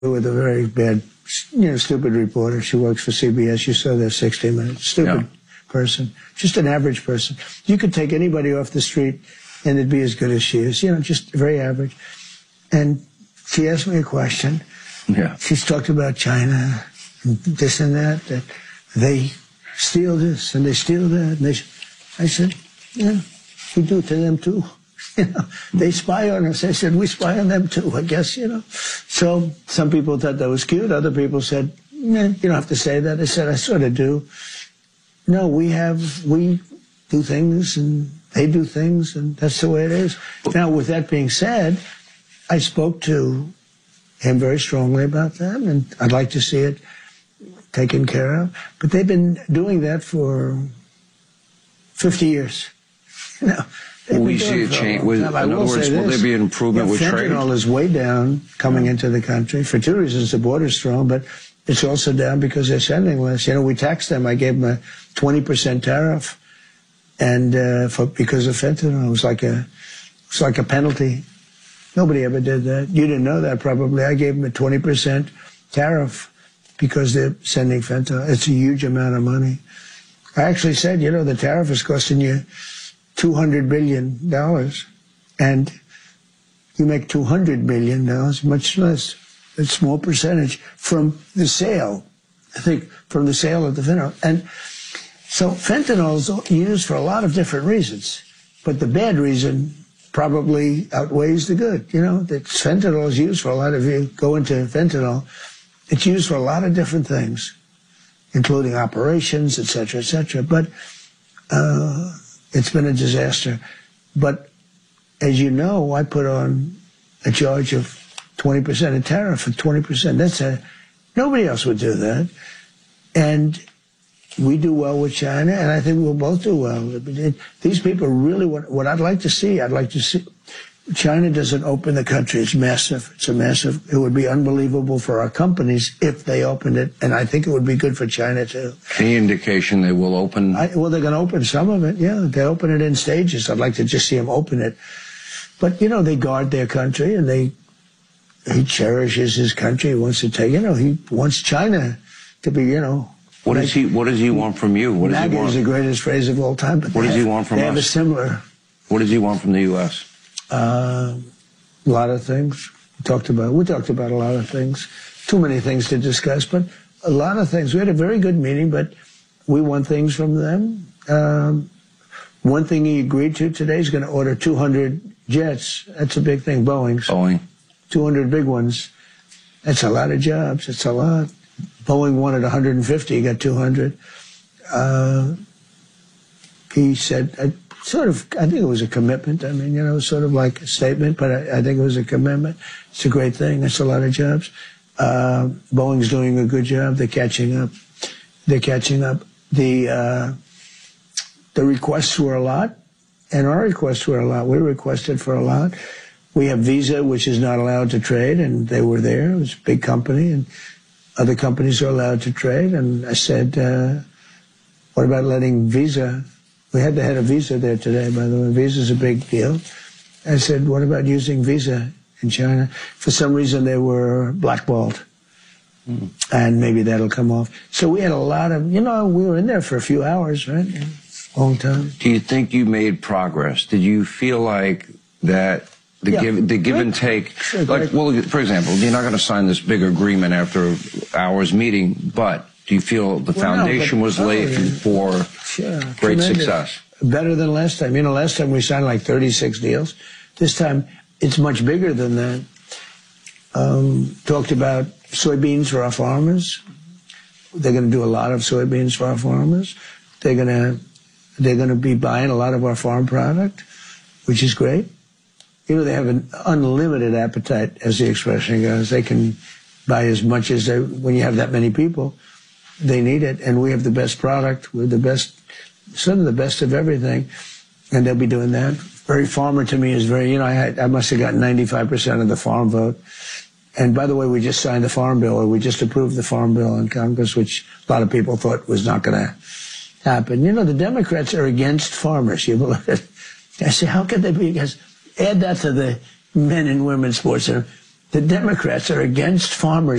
with a very bad, stupid reporter. She works for CBS. You saw that 60 Minutes. Stupid person. Just an average person. You could take anybody off the street and it'd be as good as she is. Just very average. And she asked me a question. Yeah. She's talked about China and this and that they steal this and they steal that. And I said, we do it to them too. They spy on us. I said, we spy on them too, I guess, So some people thought that was cute. Other people said, you don't have to say that. I said, I sort of do. No, we do things and they do things, and that's the way it is. Now, with that being said, I spoke to him very strongly about that, and I'd like to see it taken care of. But they've been doing that for 50 years. Will we see a change? In other words, will there be an improvement with trade? Fentanyl is way down coming into the country for two reasons. The border's strong, but it's also down because they're sending less. We taxed them. I gave them a 20% tariff, and because of fentanyl, it was like a penalty. Nobody ever did that. You didn't know that probably. I gave them a 20% tariff because they're sending fentanyl. It's a huge amount of money. I actually said, the tariff is costing you $200 billion, and you make $200 billion, much less. A small percentage from the sale, I think, from the sale of the fentanyl. And so fentanyl is used for a lot of different reasons, but the bad reason probably outweighs the good. That fentanyl is used for a lot of, you go into fentanyl, it's used for a lot of different things, including operations, et cetera, but it's been a disaster. But as you know, I put on a charge of 20%, a tariff of 20%. Nobody else would do that. And we do well with China, and I think we'll both do well. These people really, what I'd like to see, China doesn't open the country. It's massive. It would be unbelievable for our companies if they opened it, and I think it would be good for China too. Any indication they will open? Well, they're going to open some of it, yeah. They open it in stages. I'd like to just see them open it. But, they guard their country, and he cherishes his country. He wants to take, he wants China to be, What does he want from you? What does he want? Is the greatest phrase of all time. But what does he want from us? They have a similar. What does he want from the U.S.? A lot of things. We talked about a lot of things. Too many things to discuss, but a lot of things. We had a very good meeting, but we want things from them. One thing he agreed to today is going to order 200 jets. That's a big thing. Boeing. 200 big ones. That's a lot of jobs. It's a lot. Boeing wanted 150. He got 200. He said, I think it was a commitment. I mean, sort of like a statement, but I think it was a commitment. It's a great thing. That's a lot of jobs. Boeing's doing a good job. They're catching up. The requests were a lot, and our requests were a lot. We requested for a lot. We have Visa, which is not allowed to trade, and they were there. It was a big company, and other companies are allowed to trade. And I said, what about letting Visa? We had the head of Visa there today, by the way. Visa's a big deal. I said, what about using Visa in China? For some reason, they were blackballed. And maybe that'll come off. So we had a lot of, we were in there for a few hours, right? Long time. Do you think you made progress? Did you feel like that the give and take, sure, well, for example, you're not going to sign this big agreement after hours meeting, but do you feel the foundation was laid for great success? Better than last time. Last time we signed like 36 deals. This time it's much bigger than that. Talked about soybeans for our farmers. They're going to do a lot of soybeans for our farmers. They're going to be buying a lot of our farm product, which is great. They have an unlimited appetite, as the expression goes. They can buy as much as when you have that many people, they need it. And we have the best product. We're the best, sort of the best of everything. And they'll be doing that. Very farmer to me is very, I must have gotten 95% of the farm vote. And by the way, we just signed the farm bill, or we just approved the farm bill in Congress, which a lot of people thought was not going to happen. The Democrats are against farmers. You believe it? I say, how could they be against? Add that to the men and women sports center. The Democrats are against farmers